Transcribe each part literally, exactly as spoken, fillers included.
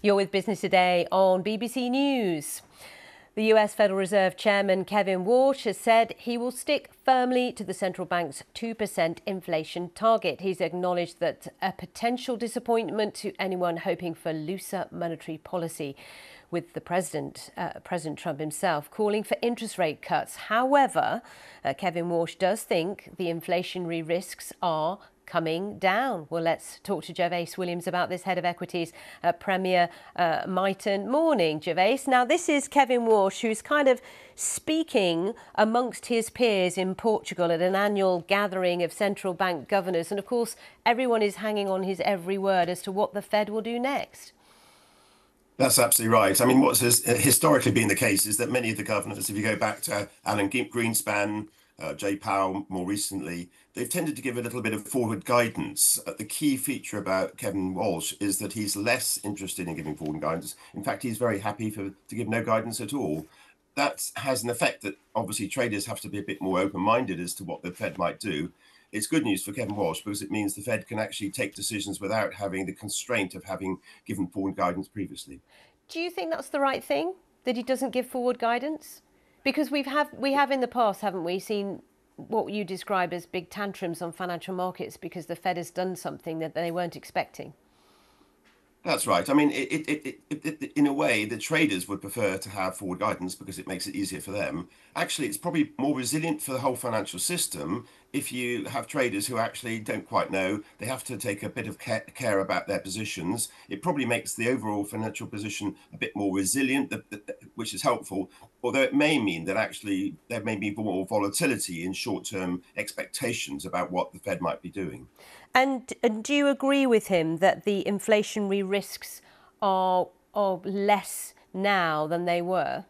You're with Business Today on B B C News. The U S Federal Reserve Chairman Kevin Warsh has said he will stick firmly to the central bank's two percent inflation target. He's acknowledged that a potential disappointment to anyone hoping for looser monetary policy, with the president, uh, President Trump himself, calling for interest rate cuts. However, uh, Kevin Warsh does think the inflationary risks are coming down. Well, let's talk to Gervais Williams about this, head of equities at Premier uh, Miton. Morning, Gervais. Now, this is Kevin Warsh, who's kind of speaking amongst his peers in Portugal at an annual gathering of central bank governors. And of course, everyone is hanging on his every word as to what the Fed will do next. That's absolutely right. I mean, what's historically been the case is that many of the governors, if you go back to Alan Greenspan, uh, Jay Powell more recently, they've tended to give a little bit of forward guidance. Uh, the key feature about Kevin Warsh is that he's less interested in giving forward guidance. In fact, he's very happy for to give no guidance at all. That has an effect that obviously traders have to be a bit more open-minded as to what the Fed might do. It's good news for Kevin Warsh because it means the Fed can actually take decisions without having the constraint of having given forward guidance previously. Do you think that's the right thing, that he doesn't give forward guidance? Because we've have we have in the past, haven't we, seen what you described as big tantrums on financial markets because the Fed has done something that they weren't expecting. That's right. I mean, it, it, it, it, it, in a way, the traders would prefer to have forward guidance because it makes it easier for them. Actually, it's probably more resilient for the whole financial system if you have traders who actually don't quite know. They have to take a bit of care, care about their positions. It probably makes the overall financial position a bit more resilient, which is helpful, although it may mean that actually there may be more volatility in short-term expectations about what the Fed might be doing. And, and do you agree with him that the inflationary risks are, are less now than they were?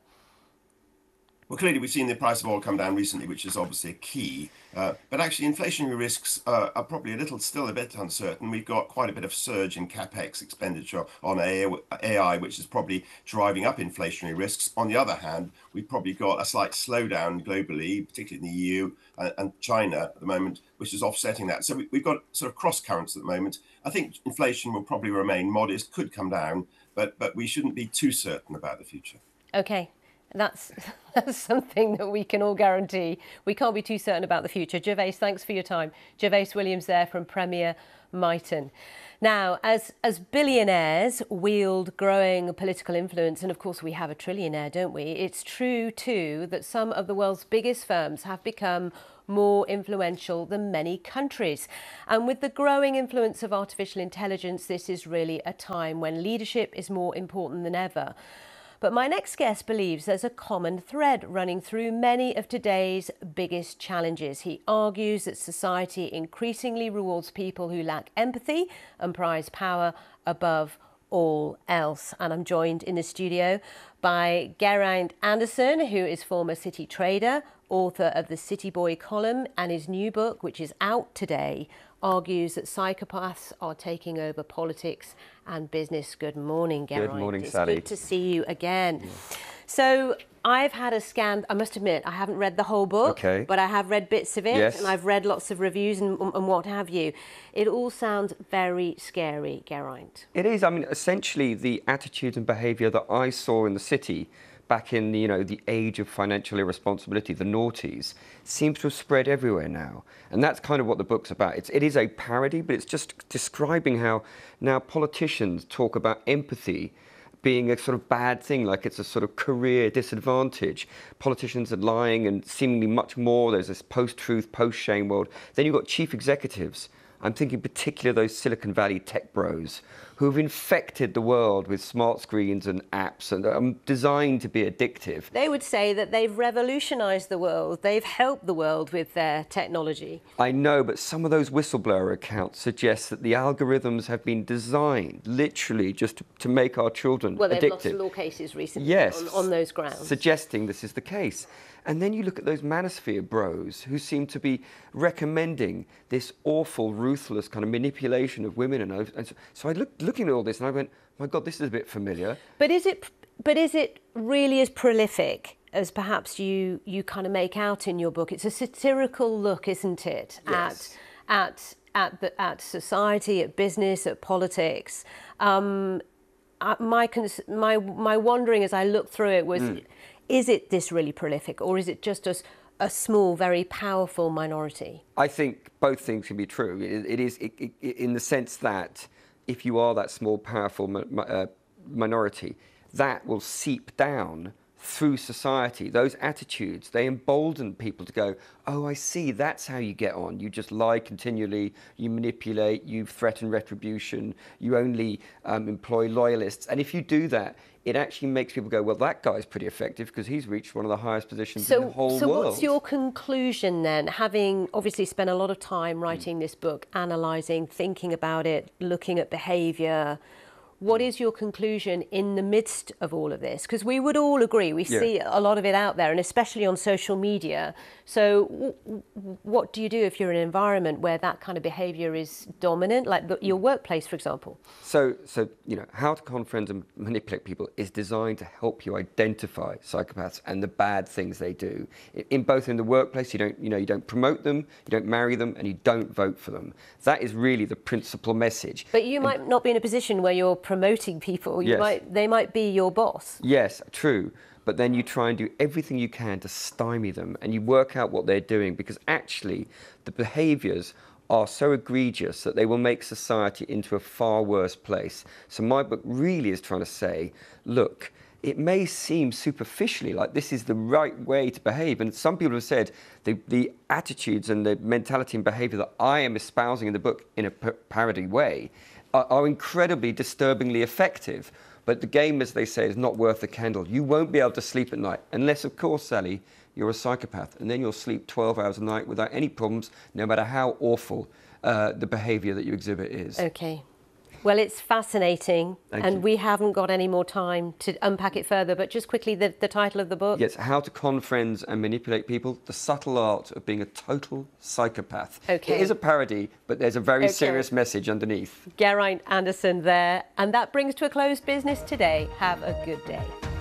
Well, clearly, we've seen the price of oil come down recently, which is obviously a key. Uh, but actually, inflationary risks uh, are probably a little, still a bit uncertain. We've got quite a bit of surge in capex expenditure on A I, which is probably driving up inflationary risks. On the other hand, we've probably got a slight slowdown globally, particularly in the E U and, and China at the moment, which is offsetting that. So we, we've got sort of cross currents at the moment. I think inflation will probably remain modest, could come down, but but we shouldn't be too certain about the future. Okay. That's, that's something that we can all guarantee. We can't be too certain about the future. Gervais, thanks for your time. Gervais Williams there from Premier Miton. Now, as, as billionaires wield growing political influence, and of course we have a trillionaire, don't we? It's true too that some of the world's biggest firms have become more influential than many countries. And with the growing influence of artificial intelligence, this is really a time when leadership is more important than ever. But my next guest believes there's a common thread running through many of today's biggest challenges. He argues that society increasingly rewards people who lack empathy and prize power above all else. And I'm joined in the studio by Geraint Anderson, who is former City trader, author of the City Boy column, and his new book, which is out today, argues that psychopaths are taking over politics and business. Good morning, Geraint. Good morning, it's Sally. Good to see you again. Yeah. So I've had a scan, I must admit, I haven't read the whole book, okay. but I have read bits of it, yes. and I've read lots of reviews and, and what have you. It all sounds very scary, Geraint. It is. I mean, essentially, the attitude and behaviour that I saw in the city back in, you know, the age of financial irresponsibility, the noughties, seems to have spread everywhere now. And that's kind of what the book's about. It's, it is a parody, but it's just describing how now politicians talk about empathy being a sort of bad thing, like it's a sort of career disadvantage. Politicians are lying and seemingly much more. There's this post-truth, post-shame world. Then you've got chief executives. I'm thinking particularly those Silicon Valley tech bros who've infected the world with smart screens and apps and um, designed to be addictive. They would say that they've revolutionised the world. They've helped the world with their technology. I know, but some of those whistleblower accounts suggest that the algorithms have been designed literally just to, to make our children well, they've addictive. lost law cases recently yes, on, on those grounds. Suggesting this is the case. And then you look at those manosphere bros who seem to be recommending this awful, ruthless kind of manipulation of women. And, and so, so I looked looking at all this and I went, my God, this is a bit familiar. But is it, but is it really as prolific as perhaps you, you kind of make out in your book? It's a satirical look, isn't it, yes. at, at, at, the, at society, at business, at politics. Um, uh, my, cons my, my wondering as I looked through it was, mm. is it this really prolific, or is it just a, a small, very powerful minority? I think both things can be true. It, it is it, it, in the sense that if you are that small, powerful uh, minority, that will seep down through society. Those attitudes, they embolden people to go, oh, I see, that's how you get on. You just lie continually, you manipulate, you threaten retribution, you only um, employ loyalists. And if you do that, it actually makes people go, well, that guy's pretty effective because he's reached one of the highest positions so, in the whole so world. So what's your conclusion then, having obviously spent a lot of time writing mm. this book, analysing, thinking about it, looking at behaviour? What is your conclusion in the midst of all of this? Because we would all agree, we yeah. see a lot of it out there, and especially on social media. So w what do you do if you're in an environment where that kind of behaviour is dominant, like the, your workplace, for example? So, so, you know, How to Con Friends and Manipulate People is designed to help you identify psychopaths and the bad things they do. In both in the workplace, you don't, you know, you don't promote them, you don't marry them, and you don't vote for them. That is really the principal message. But you and, might not be in a position where you're promoting people. You yes. might, they might be your boss. Yes, true. But then you try and do everything you can to stymie them, and you work out what they're doing, because actually the behaviours are so egregious that they will make society into a far worse place. So my book really is trying to say, look, it may seem superficially like this is the right way to behave, and some people have said the, the attitudes and the mentality and behaviour that I am espousing in the book in a parody way are, are incredibly disturbingly effective. But the game, as they say, is not worth the candle. You won't be able to sleep at night, unless, of course, Sally, you're a psychopath, and then you'll sleep twelve hours a night without any problems, no matter how awful uh, the behaviour that you exhibit is. Okay. Well, it's fascinating, Thank and you. we haven't got any more time to unpack it further, but just quickly, the, the title of the book? Yes, How to Con Friends and Manipulate People, The Subtle Art of Being a Total Psychopath. Okay. It is a parody, but there's a very okay. serious message underneath. Geraint Anderson there, and that brings to a close Business Today. Have a good day.